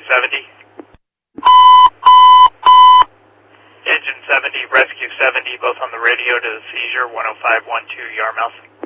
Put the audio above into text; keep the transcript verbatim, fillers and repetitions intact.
seventy. Engine seventy, Rescue seventy, both on the radio to the seizure, one oh five one two Yarmouth.